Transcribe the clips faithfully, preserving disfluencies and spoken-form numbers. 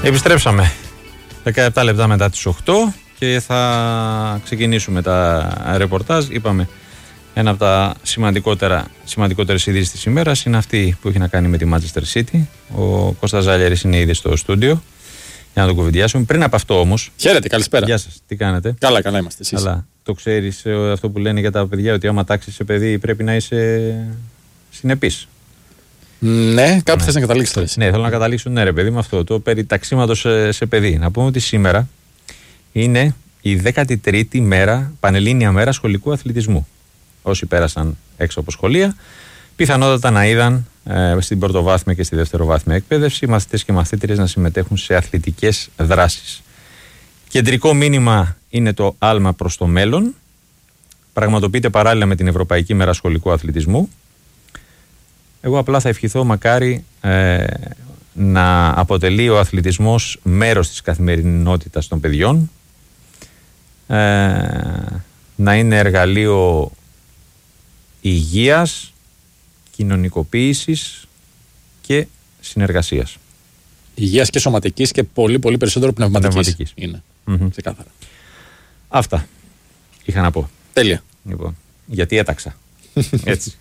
Επιστρέψαμε δεκαεπτά λεπτά μετά τις οκτώ και θα ξεκινήσουμε τα ρεπορτάζ. Είπαμε, ένα από τα σημαντικότερα, σημαντικότερες ειδήσεις της ημέρας είναι αυτή που έχει να κάνει με τη Manchester City. Ο Κώστας Ζάλιαρης είναι ήδη στο στούντιο για να το κουβεντιάσουμε. Πριν από αυτό όμως. Χαίρετε, καλησπέρα. Γεια σας, τι κάνετε? Καλά, καλά είμαστε εσείς. Καλά. Το ξέρεις αυτό που λένε για τα παιδιά, ότι άμα τάξεις σε παιδί πρέπει να είσαι συνεπής? Ναι, κάπου ναι. θες να καταλήξεις τώρα. Ναι, θέλω να καταλήξω, ναι, ρε παιδί, με αυτό το περί ταξίματος σε, σε παιδί. Να πούμε ότι σήμερα είναι η δέκατη τρίτη μέρα, πανελλήνια μέρα σχολικού αθλητισμού. Όσοι πέρασαν έξω από σχολεία, πιθανότατα να είδαν ε, στην πρωτοβάθμια και στη δευτεροβάθμια εκπαίδευση μαθητές και μαθήτριες να συμμετέχουν σε αθλητικές δράσεις. Κεντρικό μήνυμα είναι το άλμα προς το μέλλον. Πραγματοποιείται παράλληλα με την Ευρωπαϊκή Μέρα Σχολικού Αθλητισμού. Εγώ απλά θα ευχηθώ μακάρι ε, να αποτελεί ο αθλητισμός μέρος της καθημερινότητας των παιδιών, ε, να είναι εργαλείο υγείας, κοινωνικοποίησης και συνεργασίας. Υγείας και σωματικής και πολύ πολύ περισσότερο πνευματικής, πνευματικής. Είναι, mm-hmm. ξεκάθαρα. Αυτά είχα να πω. Τέλεια. Λοιπόν, γιατί έταξα. Έτσι.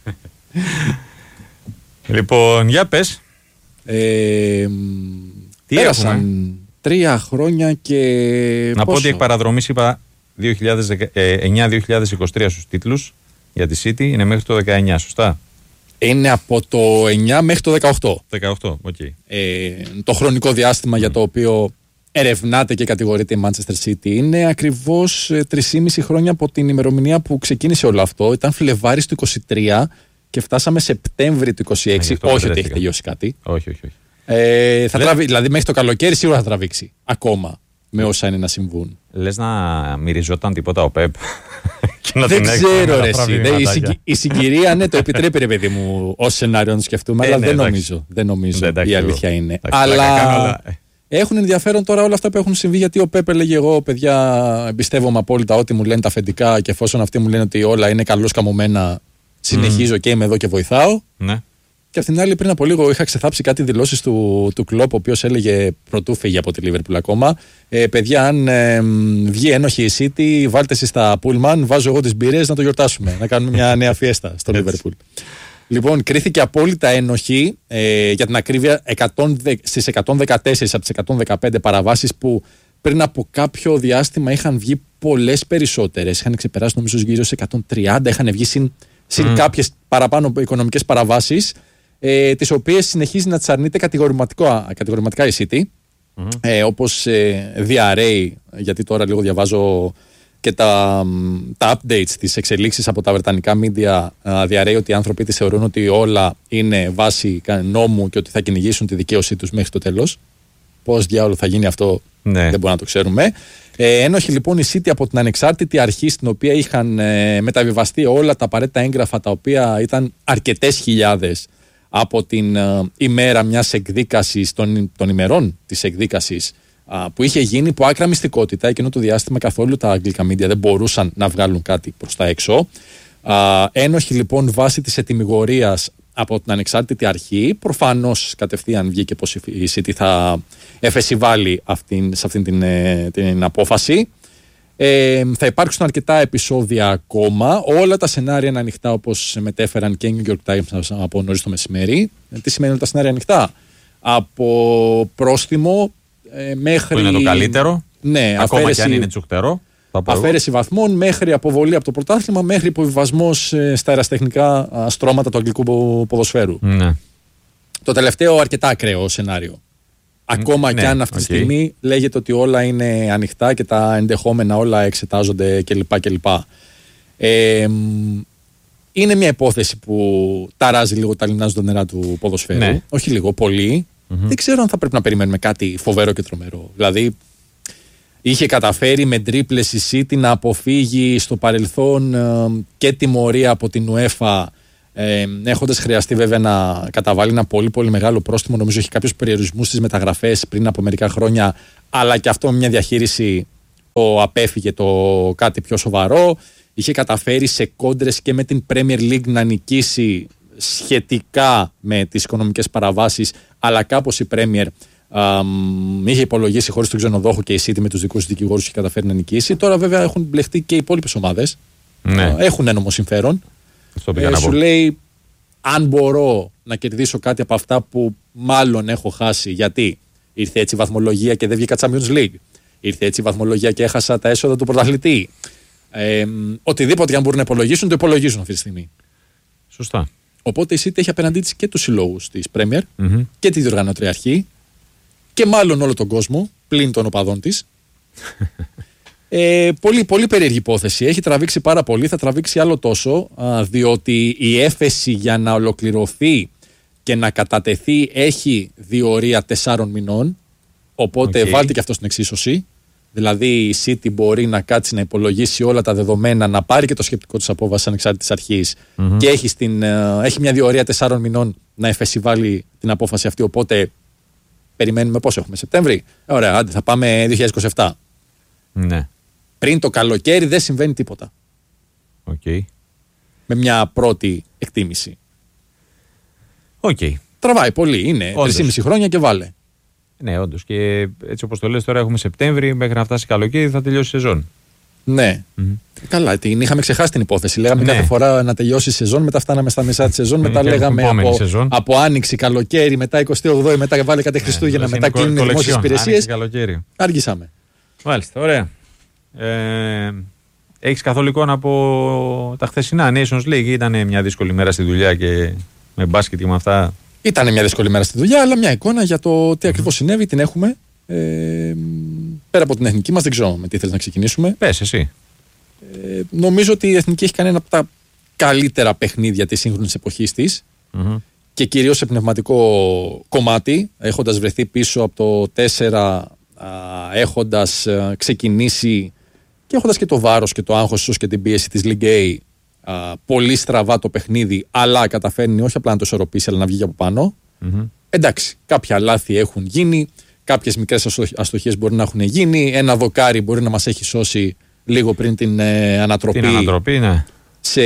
Λοιπόν, για πες. Ε, Τι πέρασαν έχουμε? Τρία χρόνια και να πόσο? πω ότι εκ παραδρομής είπα δύο χιλιάδες εννιά δύο χιλιάδες είκοσι τρία στους τίτλους για τη City, είναι μέχρι το δεκαεννιά, σωστά? Είναι από το εννιά μέχρι το δεκαοκτώ. δεκαοκτώ, οκ. Okay. Ε, το χρονικό διάστημα mm. για το οποίο ερευνάται και κατηγορείται η Manchester City. Είναι ακριβώς τρία και μισό χρόνια από την ημερομηνία που ξεκίνησε όλο αυτό. Ήταν Φλεβάρης του είκοσι τρία και φτάσαμε Σεπτέμβρη του είκοσι έξι. Όχι ότι έχει τελειώσει κάτι. Όχι, όχι, όχι. Ε, θα τραβή, δηλαδή μέχρι το καλοκαίρι σίγουρα θα τραβήξει. Ακόμα με όσα είναι να συμβούν. Λες να μυριζόταν τίποτα ο Πεπ? Δεν ξέρω ρε εσύ. Ναι, η, συγκ, η συγκυρία ναι το επιτρέπει ρε παιδί μου ως σενάριο να το σκεφτούμε, ε, αλλά ναι, δεν, νομίζω, δεν νομίζω. Δεν νομίζω. Η αλήθεια εγώ. είναι. Εντάξει, αλλά έχουν ενδιαφέρον τώρα όλα αυτά που έχουν συμβεί, γιατί ο Πεπ έλεγε: εγώ παιδιά εμπιστεύομαι απόλυτα ό,τι μου λένε τα αφεντικά, και εφόσον αυτοί μου λένε ότι όλα είναι καλώς καμωμένα, συνεχίζω mm. και είμαι εδώ και βοηθάω. Ναι. Και απ' την άλλη, πριν από λίγο είχα ξεθάψει κάτι δηλώσεις του, του Κλοπ, ο οποίος έλεγε πρωτού φύγει από τη Λίβερπουλ ακόμα. Ε, παιδιά, αν ε, βγει ένοχη η City, βάλτε εσείς τα Πούλμαν, βάζω εγώ τις μπύρες να το γιορτάσουμε. Να κάνουμε μια νέα φιέστα στο Λίβερπουλ. Λοιπόν, κρίθηκε απόλυτα ένοχη, ε, για την ακρίβεια, εκατόν, στις εκατόν δεκατέσσερα από τις εκατόν δεκαπέντε παραβάσεις που πριν από κάποιο διάστημα είχαν βγει πολλές περισσότερες. Είχαν ξεπεράσει νομίζω γύρω σε εκατόν τριάντα, είχαν βγει συν, συν mm. κάποιες παραπάνω οικονομικές παραβάσεις. Ε, τις οποίες συνεχίζει να τις αρνείται κατηγορηματικά η City, mm-hmm. ε, όπως ε, διαρρέει, γιατί τώρα λίγο διαβάζω και τα, τα updates, τις εξελίξεις από τα βρετανικά media, ε, διαρρέει ότι οι άνθρωποι της θεωρούν ότι όλα είναι βάση νόμου και ότι θα κυνηγήσουν τη δικαίωσή τους μέχρι το τέλος. Πώς διάολο θα γίνει αυτό, ναι. δεν μπορούμε να το ξέρουμε. Ε, ένοχη λοιπόν η City από την ανεξάρτητη αρχή, στην οποία είχαν ε, μεταβιβαστεί όλα τα απαραίτητα έγγραφα, τα οποία ήταν αρκετές χιλιάδες από την uh, ημέρα μιας εκδίκασης, των, των ημερών της εκδίκασης uh, που είχε γίνει υπό άκρα μυστικότητα. Εκείνο το διάστημα καθόλου τα αγγλικά media δεν μπορούσαν να βγάλουν κάτι προς τα έξω. Uh, ένοχοι λοιπόν βάσει της ετυμηγορίας από την ανεξάρτητη αρχή, προφανώς κατευθείαν βγήκε πως η City θα εφεσιβάλει αυτήν, σε αυτήν την, την απόφαση. Ε, θα υπάρξουν αρκετά επεισόδια ακόμα. Όλα τα σενάρια είναι ανοιχτά, όπως μετέφεραν και οι New York Times από νωρίς το μεσημέρι. Τι σημαίνει όλα τα σενάρια ανοιχτά? Από πρόστιμο ε, μέχρι. Που είναι το καλύτερο. Ναι, ακόμα αφαίρεση, και αν είναι τσουχτερό. Αφαίρεση βαθμών, μέχρι αποβολή από το πρωτάθλημα, μέχρι υποβιβασμός ε, στα αεραστεχνικά στρώματα του αγγλικού ποδοσφαίρου. Ναι. Το τελευταίο αρκετά ακραίο σενάριο. Ακόμα ναι, και αν αυτή τη okay. στιγμή λέγεται ότι όλα είναι ανοιχτά και τα ενδεχόμενα όλα εξετάζονται κλπ. κλπ. Ε, είναι μια υπόθεση που ταράζει λίγο τα λιμνάζοντα νερά του ποδοσφαίρου. Ναι. Όχι λίγο, πολύ. Mm-hmm. Δεν ξέρω αν θα πρέπει να περιμένουμε κάτι φοβερό και τρομερό. Δηλαδή, είχε καταφέρει με τρίπλες η City να αποφύγει στο παρελθόν ε, και τιμωρία από την UEFA. Ε, έχοντας χρειαστεί βέβαια να καταβάλει ένα πολύ πολύ μεγάλο πρόστιμο. Νομίζω έχει κάποιους περιορισμούς στις μεταγραφές πριν από μερικά χρόνια, αλλά και αυτό με μια διαχείριση το απέφυγε το κάτι πιο σοβαρό. Είχε καταφέρει σε κόντρες και με την Premier League να νικήσει σχετικά με τις οικονομικές παραβάσεις, αλλά κάπως η Premier Α, είχε υπολογίσει χωρίς τον ξενοδόχο και η City με τους δικούς δικηγόρους και καταφέρει να νικήσει. Τώρα βέβαια έχουν μπλεχτεί και οι υπόλοιπες ομάδες. Ναι. Έχουν ένομο συμφέρον. Ε, σου λέει, αν μπορώ να κερδίσω κάτι από αυτά που μάλλον έχω χάσει, γιατί ήρθε έτσι η βαθμολογία και δεν βγήκα Champions League, ήρθε έτσι η βαθμολογία και έχασα τα έσοδα του πρωταθλητή. Ε, οτιδήποτε αν μπορούν να υπολογίσουν, το υπολογίζουν αυτή τη στιγμή. Σωστά. Οπότε η City έχει απέναντί της και τους συλλόγους της Premier mm-hmm. και τη διοργανώτρια αρχή και μάλλον όλο τον κόσμο, πλην των οπαδών της. Ε, πολύ, πολύ περίεργη υπόθεση. Έχει τραβήξει πάρα πολύ, θα τραβήξει άλλο τόσο, α, διότι η έφεση για να ολοκληρωθεί και να κατατεθεί έχει διορία τεσσάρων μηνών. Οπότε okay. βάλτε και αυτό στην εξίσωση. Δηλαδή η City μπορεί να κάτσει να υπολογίσει όλα τα δεδομένα, να πάρει και το σκεπτικό της απόβασης ανεξάρτητης αρχής mm-hmm. και έχει, στην, ε, έχει μια διορία τεσσάρων μηνών να εφεσιβάλει την απόφαση αυτή. Οπότε περιμένουμε πόσο έχουμε, Σεπτέμβρη. Ωραία, άντε, θα πάμε δύο χιλιάδες είκοσι επτά. Ναι. Πριν το καλοκαίρι δεν συμβαίνει τίποτα. Okay. Με μια πρώτη εκτίμηση. Okay. Τραβάει πολύ, είναι τρία και μισό χρόνια και βάλε. Ναι, όντως. Και έτσι όπως το λες τώρα έχουμε Σεπτέμβρη, μέχρι να φτάσει καλοκαίρι θα τελειώσει η σεζόν. Ναι. Mm-hmm. Καλά, την είχαμε ξεχάσει την υπόθεση. Λέγαμε ναι. κάθε φορά να τελειώσει η σεζόν, μετά φτάναμε στα μισά τη σεζόν, μετά λέγαμε από, από άνοιξη, καλοκαίρι, μετά είκοσι ογδόη, μετά βάλε κάτι Χριστούγεννα, μετά κλείνουν οι δημόσιες υπηρεσίες. Άργησαμε. Μάλιστα, ωραία. Ε, έχεις καθόλου εικόνα από τα χθεσινά Nations League? Ήταν μια δύσκολη μέρα στη δουλειά και με μπάσκετ και με αυτά. Ήταν μια δύσκολη μέρα στη δουλειά, αλλά μια εικόνα για το τι ακριβώς συνέβη την έχουμε. Ε, πέρα από την εθνική μας, δεν ξέρω με τι θέλεις να ξεκινήσουμε. Πες εσύ. Ε, νομίζω ότι η εθνική έχει κάνει ένα από τα καλύτερα παιχνίδια της σύγχρονης εποχής της mm-hmm. και κυρίως σε πνευματικό κομμάτι, έχοντας βρεθεί πίσω από το τέσσερα, α, έχοντας α, ξεκινήσει και έχοντας και το βάρος και το άγχος ίσως και την πίεση της Ligue A, α, πολύ στραβά το παιχνίδι, αλλά καταφέρνει όχι απλά να το ισορροπήσει αλλά να βγει από πάνω. Mm-hmm. Εντάξει, κάποια λάθη έχουν γίνει, κάποιες μικρές αστοχίες μπορεί να έχουν γίνει, ένα δοκάρι μπορεί να μας έχει σώσει λίγο πριν την ε, ανατροπή. Την ανατροπή, ναι. Σε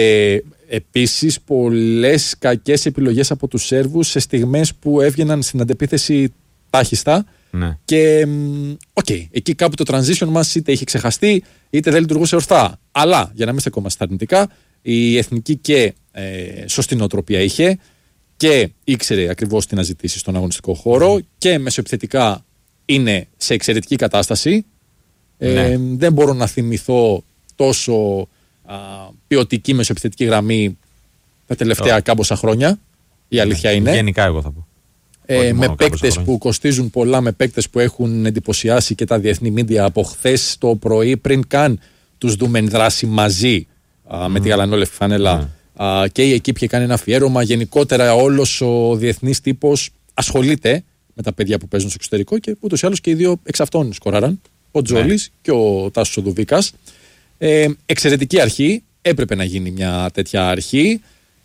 επίσης πολλές κακές επιλογές από τους Σέρβους σε στιγμές που έβγαιναν στην αντεπίθεση τάχιστα. Ναι. Και οκ, okay, εκεί κάπου το transition μας είτε είχε ξεχαστεί είτε δεν λειτουργούσε ορθά. Αλλά για να μην στεκόμαστε στα αρνητικά, η εθνική και ε, σωστή νοοτροπία είχε και ήξερε ακριβώς τι να ζητήσει στον αγωνιστικό χώρο mm. και μεσοεπιθετικά είναι σε εξαιρετική κατάσταση. Ναι. Ε, δεν μπορώ να θυμηθώ τόσο α, ποιοτική μεσοεπιθετική γραμμή τα τελευταία oh. κάμποσα χρόνια. Η αλήθεια είναι. Γενικά εγώ θα πω. Ε, με παίκτες που κοστίζουν πολλά, με παίκτες που έχουν εντυπωσιάσει και τα διεθνή μίντια από χθες το πρωί, πριν καν τους δούμε δράση μαζί α, mm. με τη γαλανόλευκη φανέλα mm. α, και η εκείπη είχε κάνει ένα αφιέρωμα. Γενικότερα όλος ο διεθνής τύπος ασχολείται με τα παιδιά που παίζουν στο εξωτερικό και ούτως ή άλλως και οι δύο εξ αυτών σκοράραν. Ο Τζόλης yeah. και ο Τάσος Οδουβίκας. Ε, εξαιρετική αρχή. Έπρεπε να γίνει μια τέτοια αρχή.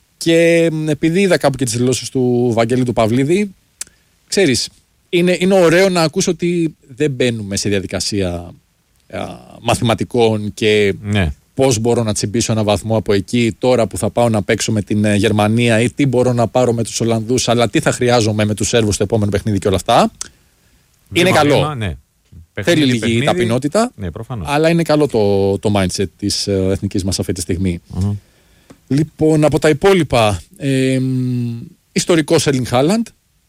Και επειδή είδα κάπου και τις δηλώσεις του Βαγγέλη του Παυλίδη, ξέρεις, είναι, είναι ωραίο να ακούσω ότι δεν μπαίνουμε σε διαδικασία α, μαθηματικών και ναι. πώς μπορώ να τσιμπήσω ένα βαθμό από εκεί τώρα που θα πάω να παίξω με την Γερμανία ή τι μπορώ να πάρω με τους Ολλανδούς, αλλά τι θα χρειάζομαι με τους Σέρβους στο επόμενο παιχνίδι και όλα αυτά. Είναι βήμα, καλό. Βήμα, ναι. Θέλει λίγη παιχνίδι, ταπεινότητα, ναι, αλλά είναι καλό το, το mindset της ε, εθνικής μας αυτή τη στιγμή. Uh-huh. Λοιπόν, από τα υπόλοιπα, ε, ιστορικός Έρλινγκ Χάλαντ,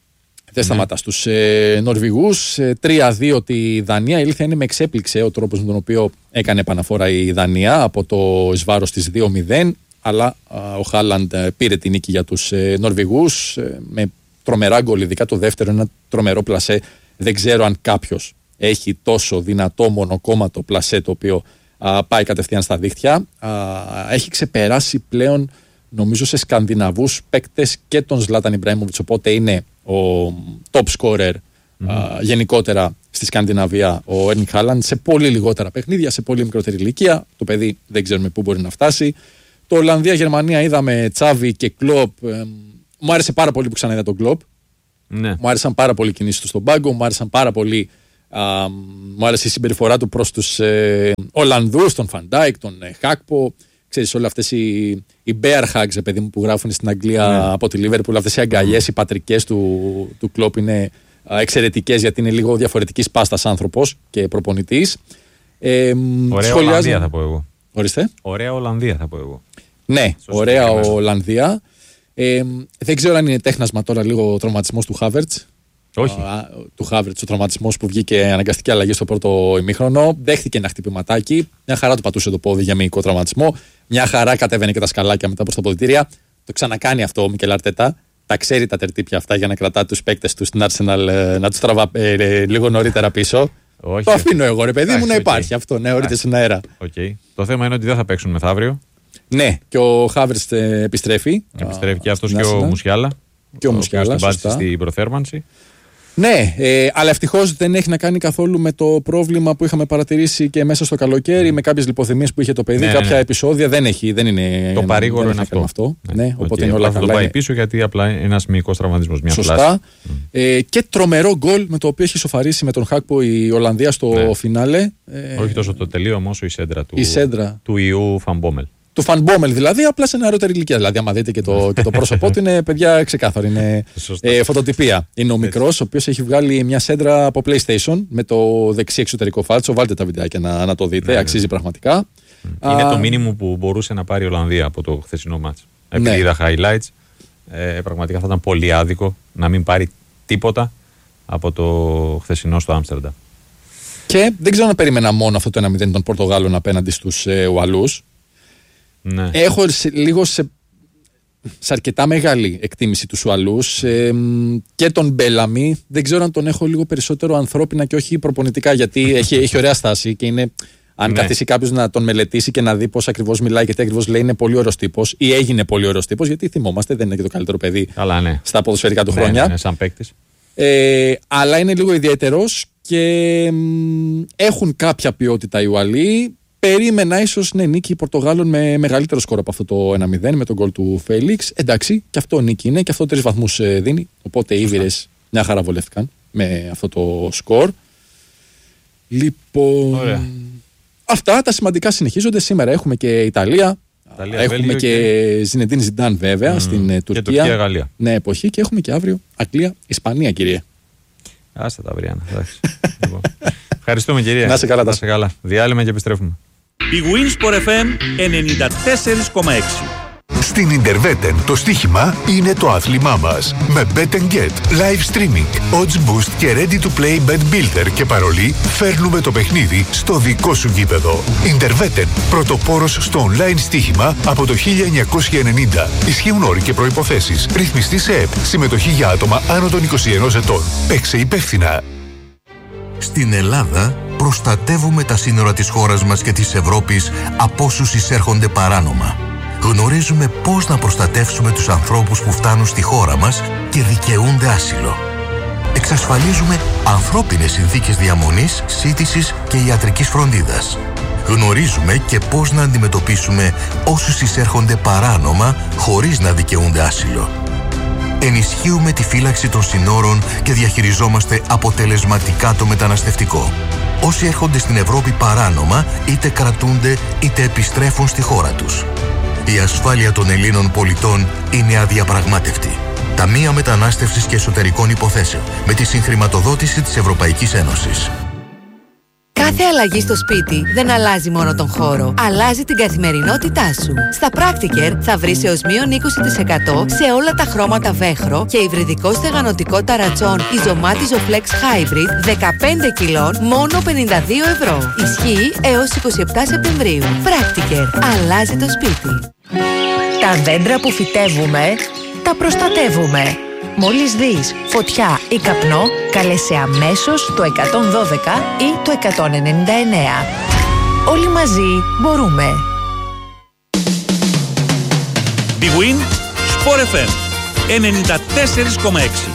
δεν σταματά στους ε, Νορβηγούς, ε, τρία δύο τη Δανία. Η αλήθεια είναι με εξέπληξε ο τρόπος με τον οποίο έκανε επαναφορά η Δανία από το εις βάρος της δύο μηδέν, αλλά α, ο Χάλαντ ε, πήρε τη νίκη για τους ε, Νορβηγούς ε, με τρομερά γκολ, ειδικά το δεύτερο, ένα τρομερό πλασέ. Δεν ξέρω αν κάποιος έχει τόσο δυνατό μονοκόμματο πλασέ το οποίο α, πάει κατευθείαν στα δίχτυα. Α, έχει ξεπεράσει πλέον νομίζω σε Σκανδιναβούς παίκτες και τον Ζλάταν Ιμπραήμοβιτς, οπότε είναι ο top scorer mm-hmm. α, γενικότερα στη Σκανδιναβία ο Έρλινγκ Χάλαντ σε πολύ λιγότερα παιχνίδια, σε πολύ μικρότερη ηλικία. Το παιδί δεν ξέρουμε πού μπορεί να φτάσει. Το Ολλανδία-Γερμανία είδαμε Τσάβι και Κλοπ. Ε, μου άρεσε πάρα πολύ που ξαναείδα τον Κλοπ. Ναι. Μου άρεσαν πάρα πολύ οι κινήσεις του στον πάγκο, μου άρεσαν πάρα πολύ. Uh, μου άρεσε η συμπεριφορά του προς τους ε, Ολλανδούς, τον Φαντάικ, τον ε, Χάκπο. Ξέρεις, όλες αυτές οι, οι bear hugs, παιδί μου, που γράφουν στην Αγγλία mm. από τη Λίβερπουλ, αυτές οι αγκαλιές, mm. οι πατρικές του, του Κλόπ είναι εξαιρετικές, γιατί είναι λίγο διαφορετικής πάστας άνθρωπος και προπονητής. Ε, ωραία σχολιάζω... Ολλανδία θα πω εγώ. Ορίστε. Ωραία Ολλανδία θα πω εγώ. Ναι, σωστά, ωραία Ολλανδία. Ε, δεν ξέρω αν είναι τέχνασμα τώρα λίγο ο τραυματισμός του Χάβερτς. Όχι. Α, του Χάβερτς, ο τραυματισμός που βγήκε αναγκαστική αλλαγή στο πρώτο ημίχρονο. Δέχτηκε ένα χτυπηματάκι. Μια χαρά του πατούσε το πόδι για μυϊκό τραυματισμό. Μια χαρά κατέβαινε και τα σκαλάκια μετά προς τα ποδητήρια. Το ξανακάνει αυτό ο Μικελ Αρτέτα. Τα ξέρει τα τερτύπια αυτά για να κρατά τους παίκτες του στην Arsenal, να τους τραβά ε, λίγο νωρίτερα πίσω. Όχι. Το αφήνω εγώ, ρε παιδί μου, να υπάρχει okay. αυτό. Ναι, ορίτε στον αέρα. Okay. Το θέμα είναι ότι δεν θα παίξουν μεθαύριο. Ναι, και ο Χάβερτς ε, επιστρέφει. Επιστρέφει και αυτός και ο Μουσιάλα. Και ο Μουσιάλα. Στην προθέρμανση. Ναι, ε, αλλά ευτυχώς δεν έχει να κάνει καθόλου με το πρόβλημα που είχαμε παρατηρήσει και μέσα στο καλοκαίρι, mm. με κάποιες λιποθυμίες που είχε το παιδί. Ναι, κάποια ναι. επεισόδια δεν έχει. Δεν είναι, το παρήγορο είναι αυτό. αυτό. Ναι. Ναι, Okay, οπότε είναι όλα καλά. Θα το πάει πίσω γιατί απλά είναι ένας μυϊκός τραυματισμός. Μια Σωστά. Mm. Ε, και τρομερό γκολ με το οποίο έχει σοφαρίσει με τον Χάκπο η Ολλανδία στο ναι. φινάλε. Ε, Όχι τόσο το τελείωμα όσο η σέντρα του, η σέντρα. του Ιού Φανμπόμελ. Του Φανμπόμελ δηλαδή, απλά σε νεαρότερη ηλικία. Δηλαδή, άμα δείτε και το, και το πρόσωπό του, είναι παιδιά ξεκάθαρο. Είναι ε, φωτοτυπία. Είναι ο μικρός, ο οποίος έχει βγάλει μια σέντρα από PlayStation με το δεξί εξωτερικό φάλτσο. Βάλτε τα βιντεάκια να, να το δείτε. Ναι, αξίζει ναι. πραγματικά. Είναι Α, το μήνυμο που μπορούσε να πάρει η Ολλανδία από το χθεσινό μάτς. Επειδή ναι. είδα highlights, ε, πραγματικά θα ήταν πολύ άδικο να μην πάρει τίποτα από το χθεσινό στο Άμστερνταμ. Και δεν ξέρω να περίμενα μόνο αυτό το ένα μηδέν των Πορτογάλων απέναντι στους ε, Ουαλούς. Ναι. Έχω σε, λίγο σε, σε αρκετά μεγάλη εκτίμηση τους Ουαλούς ε, και τον Μπέλαμι. Δεν ξέρω αν τον έχω λίγο περισσότερο ανθρώπινα και όχι προπονητικά, γιατί έχει, έχει ωραία στάση και είναι, αν ναι. καθίσει κάποιος να τον μελετήσει και να δει πώς ακριβώς μιλάει και τι ακριβώς λέει, είναι πολύ ωραίος τύπος ή έγινε πολύ ωραίος τύπος, γιατί θυμόμαστε δεν είναι και το καλύτερο παιδί Καλά, ναι. στα ποδοσφαιρικά του ναι, χρόνια. Ναι, ναι, σαν παίκτης. Ε, αλλά είναι λίγο ιδιαίτερος και μ, έχουν κάποια ποιότητα οι Ουαλοί. Περίμενα ίσως ναι, νίκη Πορτογάλων με μεγαλύτερο σκορ από αυτό το ένα μηδέν με τον γκολ του Φέλιξ. Εντάξει, και αυτό νίκη είναι και αυτό τρεις βαθμούς δίνει. Οπότε οι Ήβηρες μια χαρά βολεύτηκαν με αυτό το σκορ. Λοιπόν. Ωραία. Αυτά τα σημαντικά συνεχίζονται. Σήμερα έχουμε και Ιταλία. Ιταλία έχουμε Βέλγιο και, και Ζινεντίν Ζιντάν βέβαια mm, στην Τουρκία. Και Τουρκία-Γαλλία. Ναι, εποχή και έχουμε και αύριο Αγγλία-Ισπανία, κύριε. Άστα τα βριάνα. Λοιπόν. Ευχαριστούμε, κυρία. Να σε καλά, να σε καλά. Διάλειμμα και επιστρέφουμε. Η Winsport εφ εμ ενενήντα τέσσερα κόμμα έξι. Στην Interveten το στοίχημα είναι το άθλημά μας. Με Bet and Get, live streaming, odds boost και ready to play bet builder και παρολί, φέρνουμε το παιχνίδι στο δικό σου γήπεδο. Interveten, πρωτοπόρος στο online στοίχημα από το χίλια εννιακόσια ενενήντα. Ισχύουν όροι και προϋποθέσεις. Ρυθμιστή σε ΕΠ. Συμμετοχή για άτομα άνω των είκοσι ενός ετών. Παίξε υπεύθυνα. Στην Ελλάδα προστατεύουμε τα σύνορα της χώρας μας και της Ευρώπης από όσους εισέρχονται παράνομα. Γνωρίζουμε πώς να προστατεύσουμε τους ανθρώπους που φτάνουν στη χώρα μας και δικαιούνται άσυλο. Εξασφαλίζουμε ανθρώπινες συνθήκες διαμονής, σύντησης και ιατρικής φροντίδας. Γνωρίζουμε και πώς να αντιμετωπίσουμε όσους εισέρχονται παράνομα χωρίς να δικαιούνται άσυλο. Ενισχύουμε τη φύλαξη των συνόρων και διαχειριζόμαστε αποτελεσματικά το μεταναστευτικό. Όσοι έρχονται στην Ευρώπη παράνομα, είτε κρατούνται είτε επιστρέφουν στη χώρα τους. Η ασφάλεια των Ελλήνων πολιτών είναι αδιαπραγμάτευτη. Ταμεία Μετανάστευσης και Εσωτερικών Υποθέσεων, με τη συγχρηματοδότηση της Ευρωπαϊκής Ένωσης. Κάθε αλλαγή στο σπίτι δεν αλλάζει μόνο τον χώρο, αλλάζει την καθημερινότητά σου. Στα Practiker θα βρεις έως μείον είκοσι τοις εκατό σε όλα τα χρώματα βέχρο και υβριδικό στεγανοτικό ταρατσόν Ιζωμάτιζο Flex Hybrid δεκαπέντε κιλών μόνο πενήντα δύο ευρώ. Ισχύει έως είκοσι επτά Σεπτεμβρίου. Practiker. Αλλάζει το σπίτι. Τα δέντρα που φυτεύουμε, τα προστατεύουμε. Μόλις δεις φωτιά ή καπνό, καλέσαι αμέσως το εκατόν δώδεκα ή το εκατόν ενενήντα εννέα. Όλοι μαζί μπορούμε. Big Win Sport εφ εμ ενενήντα τέσσερα κόμμα έξι.